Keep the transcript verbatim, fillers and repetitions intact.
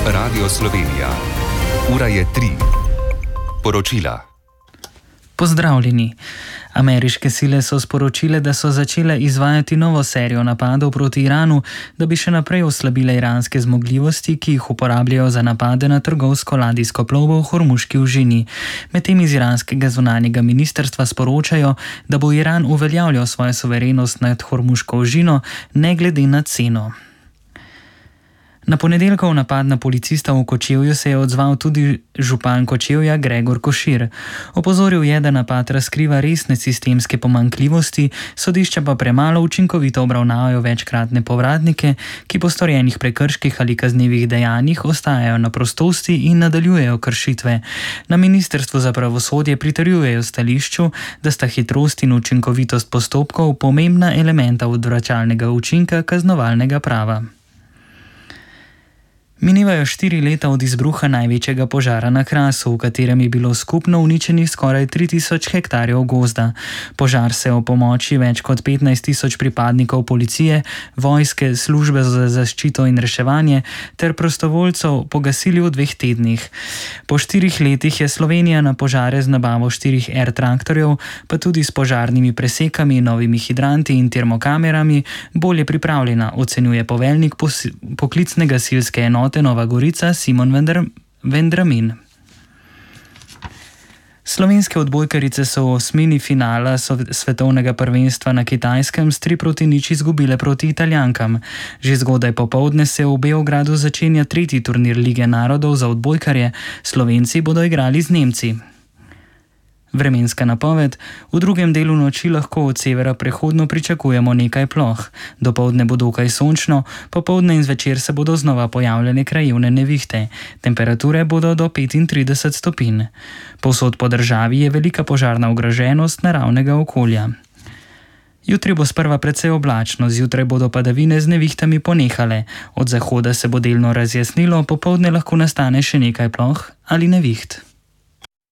Radio Slovenija. Ura je tri. Poročila. Pozdravljeni. Ameriške sile so sporočile, da so začele izvajati novo serijo napadov proti Iranu, da bi še naprej oslabile iranske zmogljivosti, ki jih uporabljajo za napade na trgovsko ladijsko plovbo v Hormuški užini. Medtem iz iranskega zunanjega ministrstva sporočajo, da bo Iran uveljavljal svojo suverenost nad Hormuško užino, ne glede na ceno. Na ponedeljkov napad na policista v Kočevju se je odzval tudi župan Kočevja Gregor Košir. Opozoril je, da napad razkriva resne sistemske pomanjkljivosti, sodišča pa premalo učinkovito obravnavajo večkratne povratnike, ki po storjenih prekrških ali kaznivih dejanjih ostajajo na prostosti in nadaljujejo kršitve. Na ministrstvu za pravosodje pritrjujejo stališču, da sta hitrost in učinkovitost postopkov pomembna elementa odvračalnega učinka kaznovalnega prava. Minevajo štiri leta od izbruha največjega požara na Krasu, v katerem je bilo skupno uničenih skoraj tri tisoč hektarjev gozda. Požar se je o pomoči več kot petnajst tisoč pripadnikov policije, vojske, službe za zaščito in reševanje ter prostovoljcev pogasili v dveh tednih. Po štirih letih je Slovenija na požare z nabavo štirih er traktorjev, pa tudi s požarnimi presekami, novimi hidranti in termokamerami bolje pripravljena, ocenjuje poveljnik poklicne gasilske enote Nova Gorica Simon Vendramin. Slovenske odbojkarice so v osmini finala svetovnega prvenstva na Kitajskem s tri proti nič izgubile proti Italijankam. Že zgodaj popoldne se v Beogradu začenja tretji turnir Lige narodov za odbojkarje. Slovenci bodo igrali z Nemci. Vremenska napoved. V drugem delu noči lahko od severa prehodno pričakujemo nekaj ploh. Dopoldne bo dokaj sončno, popoldne in zvečer se bodo znova pojavljale krajevne nevihte. Temperature bodo do petintrideset stopinj. Povsod po državi je velika požarna ogroženost naravnega okolja. Jutri bo sprva precej oblačno, zjutraj bodo padavine z nevihtami ponehale. Od zahoda se bo delno razjasnilo, popoldne lahko nastane še nekaj ploh ali neviht.